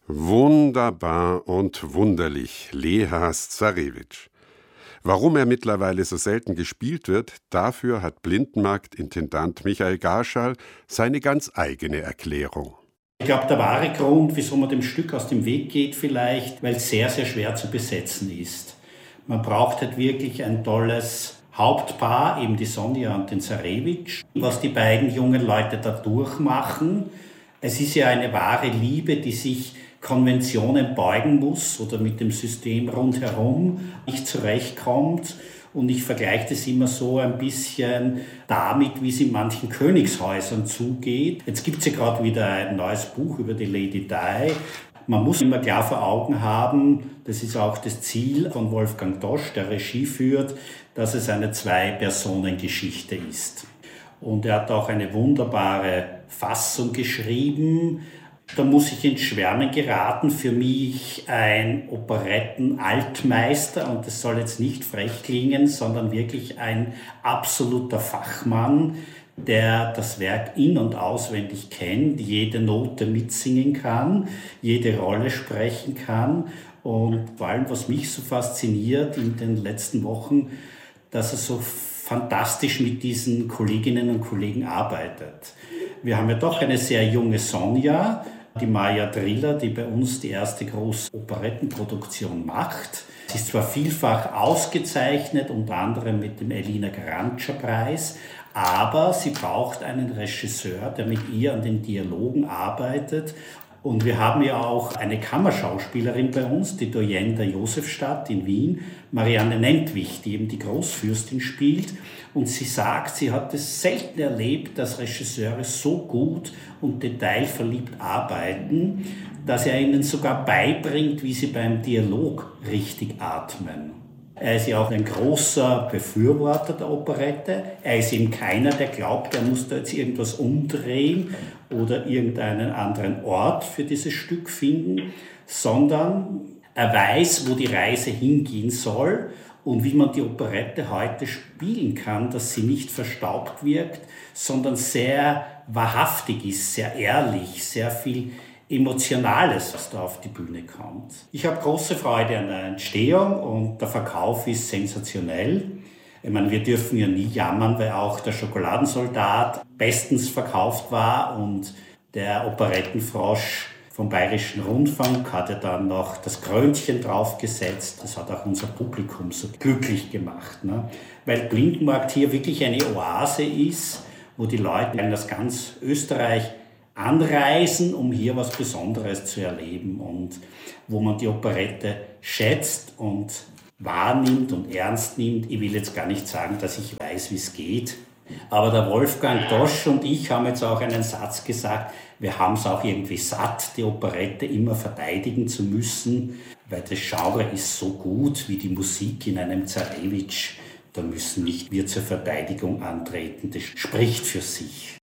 Wunderbar und wunderlich, Lehas Zarewitsch. Warum er mittlerweile so selten gespielt wird, dafür hat Blindenmarkt-Intendant Michael Garschall seine ganz eigene Erklärung. Ich glaube, der wahre Grund, wieso man dem Stück aus dem Weg geht, vielleicht, weil es sehr, sehr schwer zu besetzen ist. Man braucht halt wirklich ein tolles Hauptpaar, eben die Sonja und den Zarewitsch. Was die beiden jungen Leute da durchmachen, es ist ja eine wahre Liebe, die sich Konventionen beugen muss oder mit dem System rundherum nicht zurechtkommt. Und ich vergleiche das immer so ein bisschen damit, wie es in manchen Königshäusern zugeht. Jetzt gibt es ja gerade wieder ein neues Buch über die Lady Di. Man muss immer klar vor Augen haben, das ist auch das Ziel von Wolfgang Dosch, der Regie führt, dass es eine Zwei-Personen-Geschichte ist. Und er hat auch eine wunderbare Fassung geschrieben. Da muss ich ins Schwärmen geraten. Für mich ein Operetten-Altmeister, und das soll jetzt nicht frech klingen, sondern wirklich ein absoluter Fachmann, der das Werk in- und auswendig kennt, jede Note mitsingen kann, jede Rolle sprechen kann. Und vor allem, was mich so fasziniert in den letzten Wochen, dass er so fantastisch mit diesen Kolleginnen und Kollegen arbeitet. Wir haben ja doch eine sehr junge Sonja, die Maja Driller, die bei uns die erste große Operettenproduktion macht. Sie ist zwar vielfach ausgezeichnet, unter anderem mit dem Elina Garantscher-Preis, aber sie braucht einen Regisseur, der mit ihr an den Dialogen arbeitet. Und wir haben ja auch eine Kammerschauspielerin bei uns, die Doyenne der Josefstadt in Wien, Marianne Nentwich, die eben die Großfürstin spielt. Und sie sagt, sie hat es selten erlebt, dass Regisseure so gut und detailverliebt arbeiten, dass er ihnen sogar beibringt, wie sie beim Dialog richtig atmen. Er ist ja auch ein großer Befürworter der Operette. Er ist eben keiner, der glaubt, er muss da jetzt irgendwas umdrehen oder irgendeinen anderen Ort für dieses Stück finden, sondern er weiß, wo die Reise hingehen soll und wie man die Operette heute spielen kann, dass sie nicht verstaubt wirkt, sondern sehr wahrhaftig ist, sehr ehrlich, sehr viel Emotionales, was da auf die Bühne kommt. Ich habe große Freude an der Entstehung und der Verkauf ist sensationell. Ich meine, wir dürfen ja nie jammern, weil auch der Schokoladensoldat bestens verkauft war und der Operettenfrosch vom Bayerischen Rundfunk hat ja dann noch das Krönchen draufgesetzt. Das hat auch unser Publikum so glücklich gemacht, ne? Weil Blindenmarkt hier wirklich eine Oase ist, wo die Leute aus ganz Österreich anreisen, um hier was Besonderes zu erleben und wo man die Operette schätzt und wahrnimmt und ernst nimmt. Ich will jetzt gar nicht sagen, dass ich weiß, wie es geht, aber der Wolfgang Dosch und ich haben jetzt auch einen Satz gesagt, wir haben es auch irgendwie satt, die Operette immer verteidigen zu müssen, weil das Genre ist so gut wie die Musik in einem Zarewitsch. Da müssen nicht wir zur Verteidigung antreten, das spricht für sich.